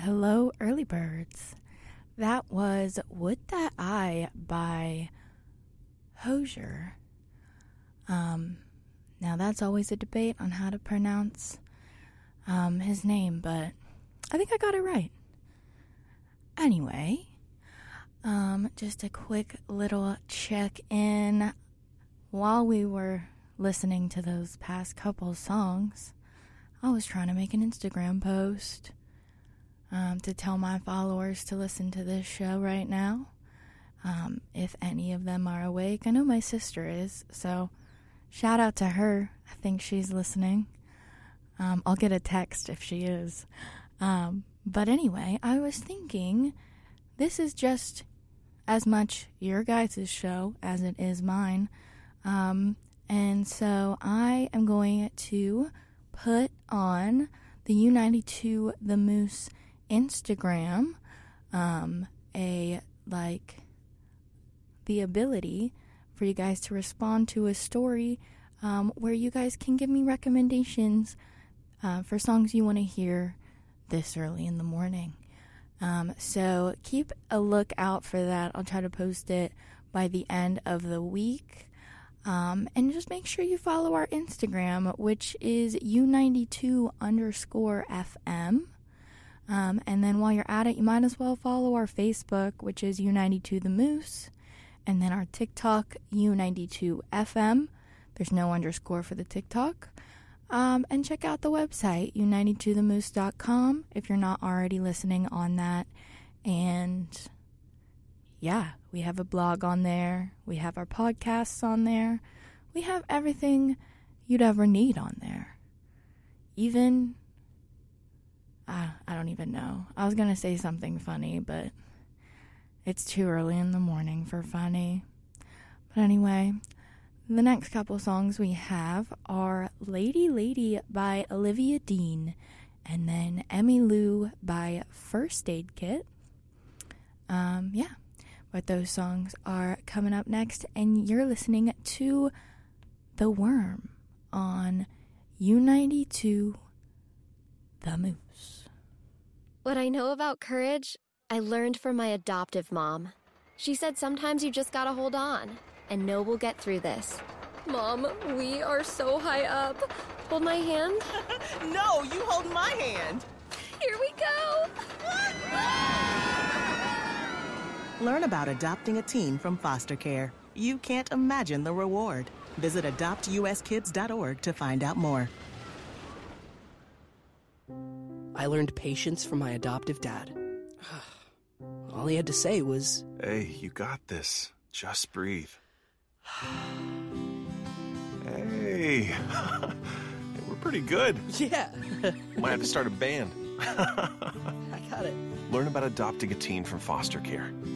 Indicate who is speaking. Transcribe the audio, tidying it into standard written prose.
Speaker 1: hello, early birds. That was Would That I by Hozier. Now that's always a debate on how to pronounce his name, but I think I got it right. Anyway, just a quick little check-in. While we were listening to those past couple songs, I was trying to make an Instagram post to tell my followers to listen to this show right now. If any of them are awake. I know my sister is, so shout out to her. I think she's listening. I'll get a text if she is. But anyway, I was thinking this is just as much your guys' show as it is mine. And so I am going to put on the U92 The Moose Instagram the ability for you guys to respond to a story where you guys can give me recommendations for songs you want to hear this early in the morning. So keep a lookout for that. I'll try to post it by the end of the week. And just make sure you follow our Instagram, which is U92_FM. And then while you're at it, you might as well follow our Facebook, which is U92 The Moose. And then our TikTok, U92FM. There's no underscore for the TikTok. And check out the website, u92themoose.com, if you're not already listening on that. And yeah, we have a blog on there. We have our podcasts on there. We have everything you'd ever need on there. Even, I don't even know. I was going to say something funny, but it's too early in the morning for funny. But anyway, the next couple songs we have are Lady Lady by Olivia Dean, and then Emmylou by First Aid Kit. But those songs are coming up next, and you're listening to The Worm on U92 The Moose.
Speaker 2: What I know about courage, I learned from my adoptive mom. She said sometimes you just gotta hold on and know we'll get through this. Mom, we are so high up. Hold my hand.
Speaker 3: No, you hold my hand.
Speaker 2: Here we go.
Speaker 3: Learn about adopting a teen from foster care. You can't imagine the reward. Visit adoptuskids.org to find out more.
Speaker 4: I learned patience from my adoptive dad. All he had to say was,
Speaker 5: "Hey, you got this. Just breathe." Hey, we're pretty good.
Speaker 4: yeah.
Speaker 5: Might have to start a band.
Speaker 4: I got it.
Speaker 5: Learn about adopting a teen from foster care.